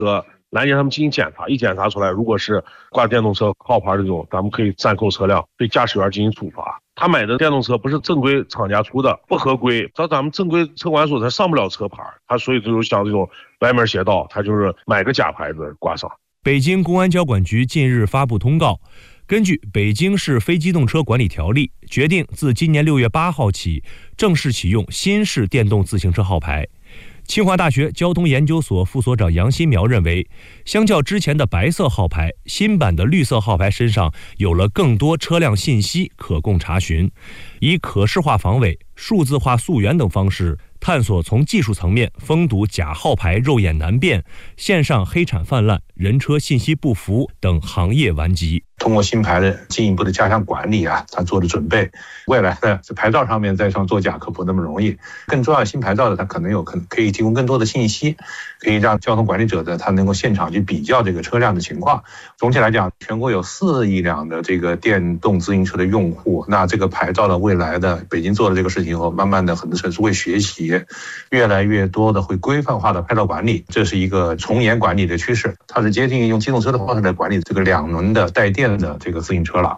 拦截他们进行检查，一检查出来，如果是挂电动车号牌这种，咱们可以暂扣车辆，对驾驶员进行处罚。他买的电动车不是正规厂家出的，不合规，到咱们正规车管所他上不了车牌，他所以就像这种歪门邪道，他就是买个假牌子挂上。 北京公安交管局近日发布通告，根据《北京市非机动车管理条例》，决定自今年6月8号起正式启用新式电动自行车号牌。清华大学交通研究所副所长杨新苗认为，相较之前的白色号牌，新版的绿色号牌身上有了更多车辆信息可供查询，以可视化防伪、数字化溯源等方式探索从技术层面封堵假号牌肉眼难辨、线上黑产泛滥、人车信息不符等行业顽疾。 通过新牌的进一步的加强管理它做的准备，未来的牌照上面再上作假可不那么容易。更重要，新牌照的它可以提供更多的信息，可以让交通管理者他能够现场去比较这个车辆的情况。总体来讲，全国有4亿辆的这个电动自行车的用户，那这个牌照的未来的北京做了这个事情后，慢慢的很多城市会学习，越来越多的会规范化的牌照管理，这是一个从严管理的趋势。它是接近用机动车的方式来管理这个2轮的带电的这个自行车了。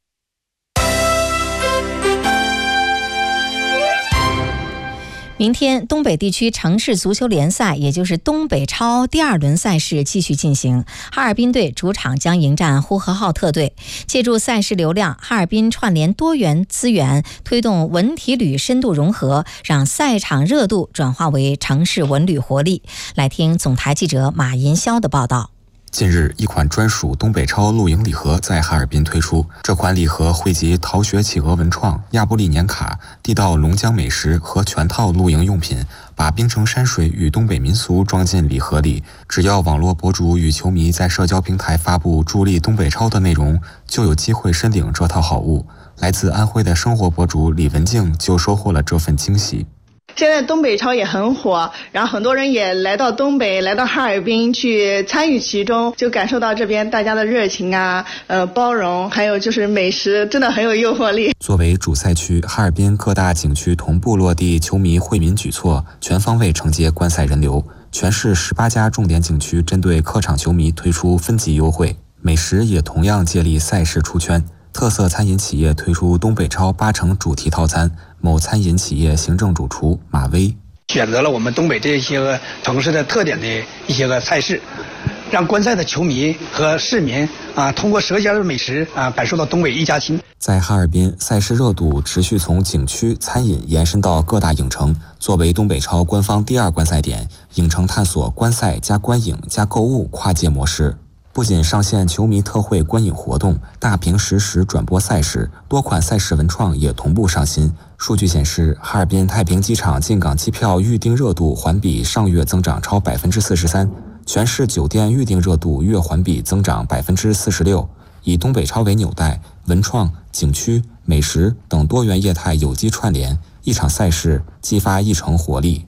明天，东北地区城市足球联赛，也就是东北超第2轮赛事继续进行。哈尔滨队主场将迎战呼和浩特队。借助赛事流量，哈尔滨串联多元资源，推动文体旅深度融合，让赛场热度转化为城市文旅活力。来听总台记者马银霄的报道。 近日，一款专属东北超露营礼盒在哈尔滨推出。这款礼盒汇集逃学企鹅文创、亚布力年卡、地道龙江美食和全套露营用品，把冰城山水与东北民俗装进礼盒里。只要网络博主与球迷在社交平台发布助力东北超的内容，就有机会申领这套好物。来自安徽的生活博主李文静就收获了这份惊喜。 现在东北超也很火，然后很多人也来到东北，来到哈尔滨去参与其中，就感受到这边大家的热情包容，还有就是美食真的很有诱惑力。 作为主赛区，哈尔滨各大景区同步落地球迷惠民举措，全方位承接观赛人流。全市18家重点景区针对客场球迷推出分级优惠，美食也同样借力赛事出圈。特色餐饮企业推出东北超8成主题套餐，某餐饮企业行政主厨马威选择了我们东北这些个城市的特点的一些个菜式，让观赛的球迷和市民通过舌尖的美食感受到东北一家亲。 在哈尔滨，赛事热度持续从景区、餐饮延伸到各大影城。作为东北超官方第2观赛点，影城探索观赛加观影加购物跨界模式。不仅上线球迷特惠观影活动，大屏实时转播赛事，多款赛事文创也同步上新。数据显示，哈尔滨太平机场进港机票预订热度环比上月增长超 43%， 全市酒店预订热度月环比增长 46%。以东北超为纽带，文创、景区、美食等多元业态有机串联，一场赛事激发一城活力。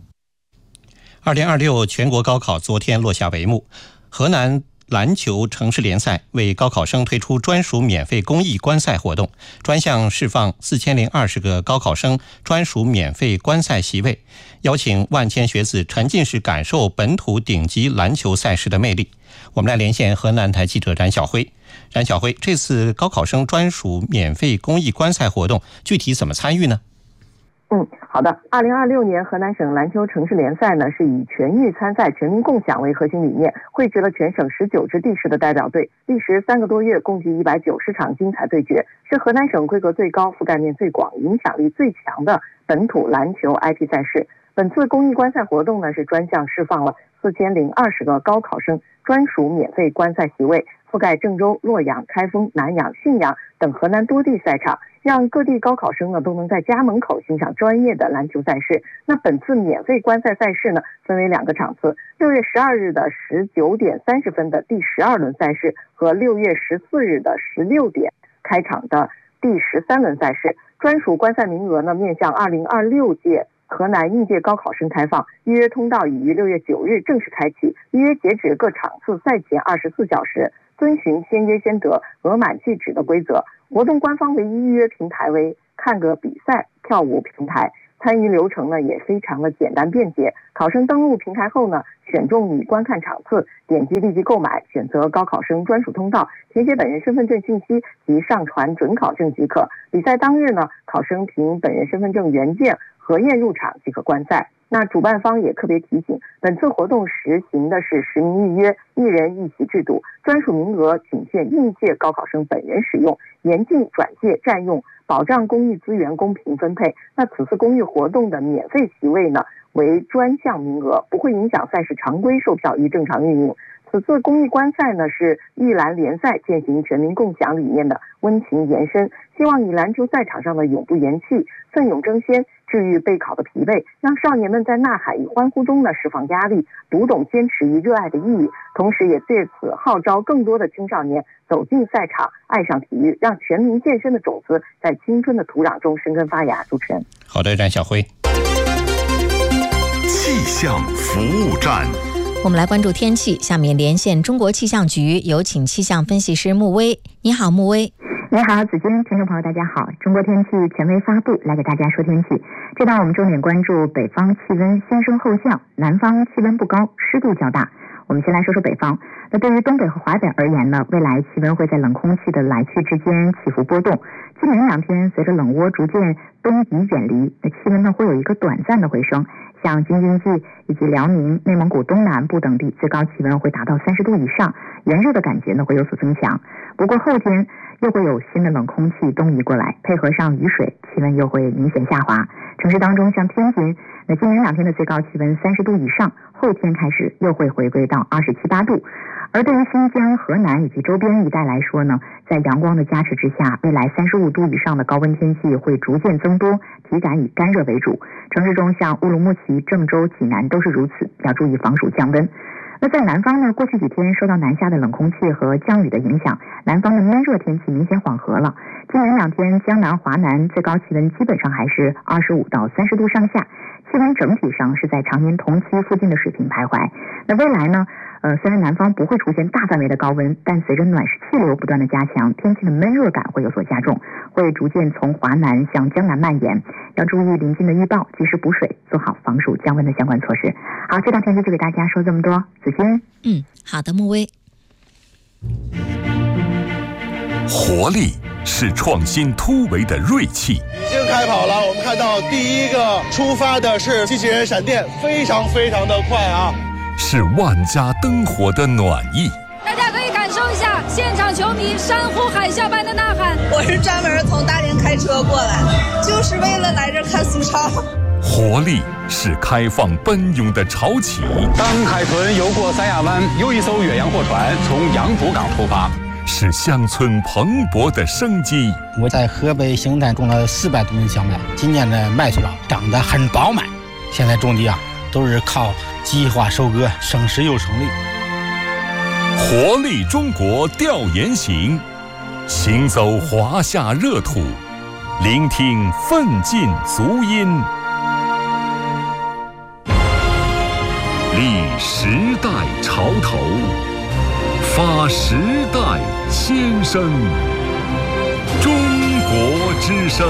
2026全国高考昨天落下帷幕，河南篮球城市联赛为高考生推出专属免费公益观赛活动，专项释放4020个高考生专属免费观赛席位，邀请万千学子沉浸式感受本土顶级篮球赛事的魅力。我们来连线河南台记者冉晓辉。冉晓辉，这次高考生专属免费公益观赛活动具体怎么参与呢？ 好的。2026年河南省篮球城市联赛呢，是以全域参赛、全民共享为核心理念，汇聚了全省19支地市的代表队，历时3个多月，共计190场精彩对决，是河南省规格最高、覆盖面最广、影响力最强的本土篮球 IP 赛事。本次公益观赛活动呢，是专项释放了4020个高考生专属免费观赛席位，覆盖郑州、洛阳、开封、南阳、信阳等河南多地赛场，让各地高考生呢都能在家门口欣赏专业的篮球赛事。那本次免费观赛赛事呢，分为2个场次：6月12日的19点30分的第12轮赛事和6月14日的16点开场的第13轮赛事。专属观赛名额呢，面向2026届河南应届高考生开放，预约通道已于6月9日正式开启，预约截止各场次赛前24小时，遵循先约先得、额满即止的规则。活动官方唯一预约平台为看个比赛票务平台， 参与流程呢也非常的简单便捷。考生登录平台后呢，选中你观看场次，点击立即购买，选择高考生专属通道，填写本人身份证信息及上传准考证即可。比赛当日呢，考生凭本人身份证原件核验入场即可观赛。那主办方也特别提醒，本次活动实行的是实名预约、一人一席制度，专属名额仅限应届高考生本人使用，严禁转借占用，保障公益资源公平分配。那此次公益活动的免费席位呢，为专项名额，不会影响赛事常规售票与正常运营。此次公益观赛呢，是玉篮联赛践行全民共享理念的温情延伸，希望以篮球赛场上的永不言弃、奋勇争先，治愈备考的疲惫，让少年们在呐喊与欢呼中呢释放压力，读懂坚持与热爱的意义。同时也借此号召更多的青少年走进赛场，爱上体育，让全民健身的种子在青春的土壤中生根发芽。主持人， 好的，冉晓辉。 气象服务站。 我们来关注天气，下面连线中国气象局，有请气象分析师穆威。你好，穆威。 你好，子君，听众朋友大家好。中国天气权威发布，来给大家说天气。这段我们重点关注北方气温先升后降，南方气温不高，湿度较大。我们先来说说北方。那对于东北和华北而言呢，未来气温会在冷空气的来去之间起伏波动。今明两天随着冷涡逐渐东移远离，那气温呢会有一个短暂的回升。像京津冀以及辽宁、内蒙古东南部等地，最高气温会达到30度以上，炎热的感觉呢会有所增强。不过后天又会有新的冷空气东移过来，配合上雨水，气温又会明显下滑。城市当中像天津，那今明两天的最高气温30度以上，后天开始又会回归到27、28度。而对于新疆、河南以及周边一带来说呢，在阳光的加持之下，未来35度以上的高温天气会逐渐增多，体感以干热为主。城市中像乌鲁木齐、郑州、济南都是如此，要注意防暑降温。那在南方呢，过去几天受到南下的冷空气和降雨的影响，南方的闷热天气明显缓和了。今明两天，江南、华南最高气温基本上还是25到30度上下，气温整体上是在常年同期附近的水平徘徊。那未来呢？虽然南方不会出现大范围的高温，但随着暖湿气流不断的加强，天气的闷热感会有所加重，会逐渐从华南向江南蔓延。要注意临近的预报，及时补水，做好防暑降温的相关措施。好，这档天气就给大家说这么多。子君， 好的，穆威。 活力是创新突围的锐气。 已经开跑了，我们看到第一个出发的是机器人闪电，非常的快啊！ 是万家灯火的暖意。 大家可以感受一下现场球迷山呼海啸般的呐喊。 我是专门从大连开车过来，就是为了来这看苏超。 活力是开放奔涌的潮起。 当海豚游过三亚湾，又一艘远洋货船从杨浦港出发。 是乡村蓬勃的生机。 我在河北邢台种了400多亩小麦，今年的麦穗长得很饱满。现在种地都是靠计划收割，省时又省力。 活力中国调研行，行走华夏热土，聆听奋进足音，立时代潮头，发时代先声。中国之声。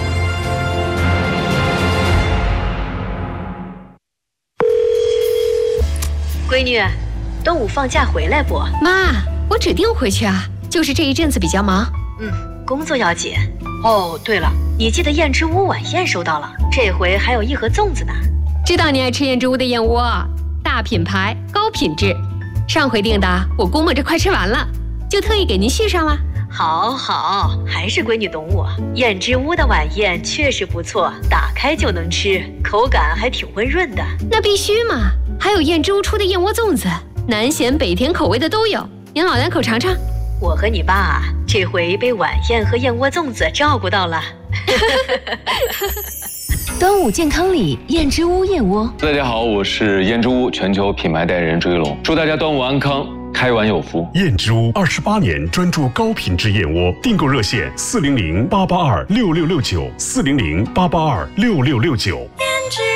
闺女，端午放假回来不？ 妈，我指定回去啊，就是这一阵子比较忙。 工作要紧。哦，对了，你寄的燕之屋晚宴收到了，这回还有1盒粽子呢。 知道你爱吃燕之屋的燕窝，大品牌，高品质。上回订的，我估摸着快吃完了，就特意给您续上了。 好，还是闺女懂我。燕之屋的晚宴确实不错，打开就能吃，口感还挺温润的。 那必须嘛！还有燕之屋出的燕窝粽子，南咸北甜口味的都有，您老两口尝尝。 我和你爸这回被晚宴和燕窝粽子照顾到了。 端午健康礼，燕之屋燕窝。 大家好，我是燕之屋全球品牌代言人追龙，祝大家端午安康，开碗有福。 燕之屋28年专注高品质燕窝，订购热线400-882-6669，400-882-6669。